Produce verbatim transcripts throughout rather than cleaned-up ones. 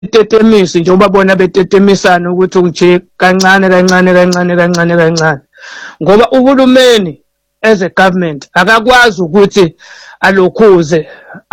tetemisi nje ubabona betetemisana ukuthi ungije kancane kancane kancane kancane kancane ngoba uhulumeni as a government akakwazi ukuthi alokhuze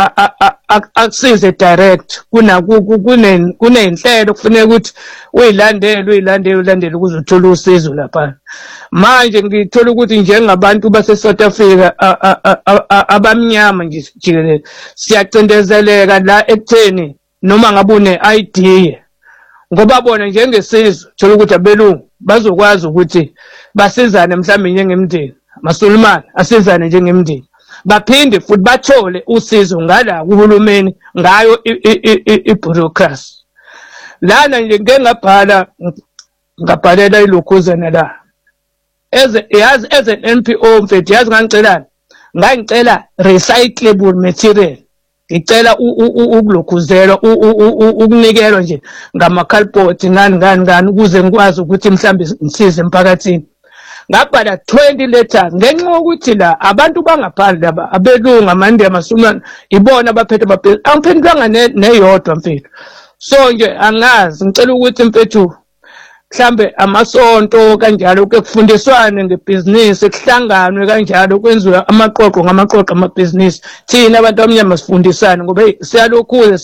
akusize direct kuna kune kunenhlelo kufanele ukuthi uyilandele uyilandele ulandele ukuze uthole usizo lapha manje ngithola ukuthi njengabantu base South Africa abamnyama nje jikelele siyacindezeleka la ekutheni noma ngabe une I D ngoba bona njengesizwe thola ukuthi abelungu bazokwazi ukuthi basizane mhlawumbe njengemndeni maSulumane asizane njengemndeni baphinde futhi bathole usizo ngala kuhulumeni ngayo ibureaucracy lana nje ngeke ngabhala ngabhalela ilokhuzana la eze yazi as an N P O mfethu yazi ngangicelana ngangicela recyclable material ngicela ukulokhuzelwa ukunikelwa nje ngamakhalipoti ngani ngani ngani ukuze ngikwazi ukuthi mhlambe ngisize emphakathini ngabhala twenty letters ngenxa yokuthi la abantu bangaphandle laba abelungu amande amaSulumane ibona abaphethe abaphethe angiphendulanga neyodwa mfethu so nje angazi ngicela ukuthi mfethu mhlambe amasonto kanjalo kufundiswane ngebusiness ekuhlanganwe kanjalo kwenziwa amaqoqo ngamaqoqo amabhizinisi thina abantu abamnyama sifundisane ngoba siyalokhuza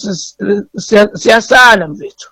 siyasala mfethu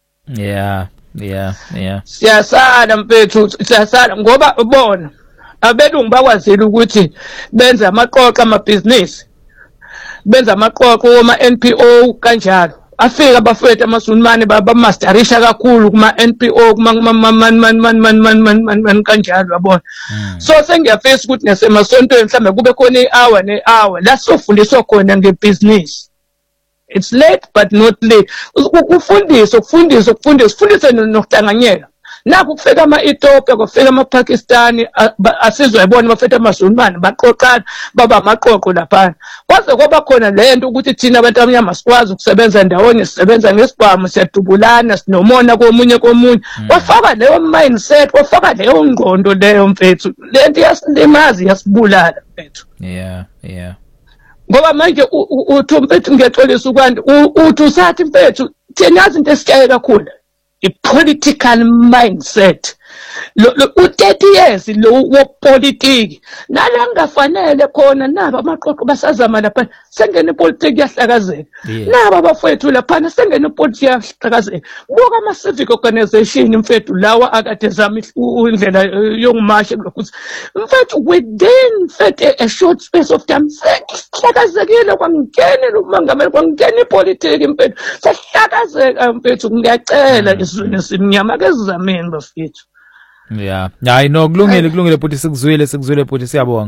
yeah yeah yeah siyasala mfethu siyasala ngoba ubona abelungu bakwazile ukuthi benze amaqoqo amabhizinisi benza amaqoqo woma N P O kanjalo afika abafethu amaSulumane bamasterisha kakhulu kuma N P O kuma man man man man man man man man kanjalo yabona so sengiyafisa ukuthi nasemasontweni mhlambe kube khona i-hour ne-hour la sofundiswa khona ngebusiness. It's late but not late. Ukufundisa ukufundisa ukufundisa ufundise nokuhlanganyela nakho kufika ama-Ethiopia kufika ama-Pakistani asizwe yabona bafethu amaSulumane baqoqana baba amaqoqo lapha kwaze kwaba khona lento ukuthi thina abantu abamnyama sikwazi ukusebenza ndawonye sisebenza ngesibhamu siyadubulana sinomona komunye komunye wafaka leyo mindset wafaka leyo ngqondo leyo mfethu lento yasilimazi yasibulala mfethu. Yeah yeah ngoba manje uthi mfethu ngiyaxolisa ukwandi uthi usathi mfethu thina yazi into esikaye kakhulu i-political mindset lo u-thirty years lo wopolitiki nala ngafanele khona naba amaqoqo basazama lapha sengene ipolitiki yahlakazeka naba bafethu lapha sengene ipolitiki yahlakazeka buka ama-civic organization mfethu lawa akade zama indlela yokumasha ukuthi mfethu within mfethu a short space of time sehlakazekile kwangene umangameli kwangene ipolitiki mfethu sehlakazeka mfethu ngiyacela isizwe simnyama ke sizameni bafethu. Yeah. Yeah, I know kulungile kulungile futhi sikuzwile sikuzwile futhi siyabonga.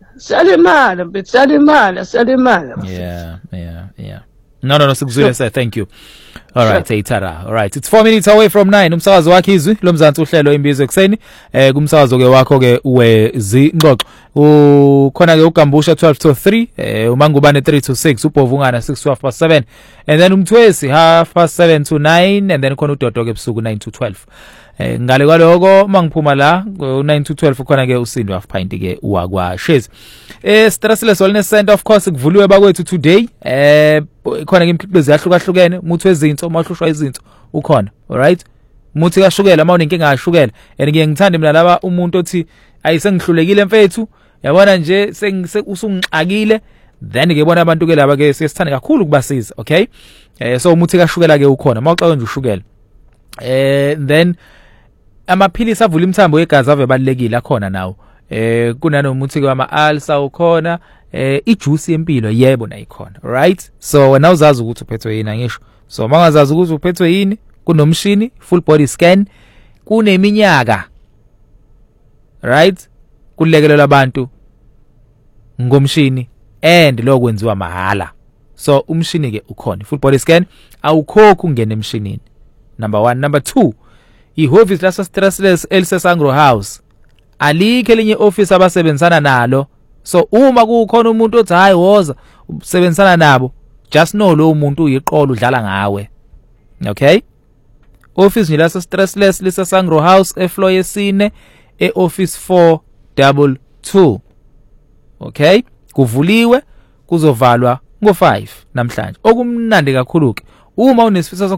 Salimala mfethu salimala salimala. Yeah, yeah, yeah. No no no sikuzwile sir, thank you. All right, sure. Tara. All right, it's four minutes away from nine. Umsakazo wakhe izwi lomzansi uhlelo imbizo ekseni. Eh kumsakazo ke wakho ke uwezi ngxoxo. Ukhona ke ugambusha twelve to three, eh umangubane three to six, ubhovungana six to half past seven. And then umthwesi half past seven to nine and then khona udodo ke ebusuku nine to twelve. Eh ngale kwaloko mangiphuma la nine to twelve khona ke usindo half pint ke uwakwa Shezi. Eh Stressless Wellness Center of course kuvuliwe bakwethu today. Eh khona ke imikhiqizo yahlukahlukene, umuthi wezinto omahlushwa izinto ukhona. All right? Umuthi kashukela uma unenkinga yashukela. And ngiye ngithande mina laba umuntu othi ayisengihlulekile mfethu. Yabona nje usungixakile then ke bona abantu ke laba ke siyasithanda kakhulu kubasiza, okay? Eh so umuthi kashukela ke ukhona. Mawuxaka nje ushukela. Eh then amaphilisi avula imthambo yegazi ave balekile akhona nawo eh kunanomuthi kwama ulcer ukhona eh ijuice yempilo yebo nayikhona, right? So wena uzazi ukuthi uphethwe yini ngisho. So mangazazi ukuthi uphethwe yini kunomshini full body scan kuneminyaka, right? Kulekelela abantu ngomshini and lo kwenziwa mahala. So umshini ke ukhona full body scan awukhokho ungena emshinini. Number one. Number two, ihhovisi lasa Stressless elisesangro house alikho elinye office abasebenzana nalo. So uma kukhona umuntu othi hayi woza usebenzana nabo, just know lo umuntu uyiqolo udlala ngawe, okay? Office lasa Stressless lisesangro house efloor yesine e office four two two, okay? Kuvuliwe kuzovalwa ngo five namhlanje. Okumnandi kakhulu ke uma unesifiso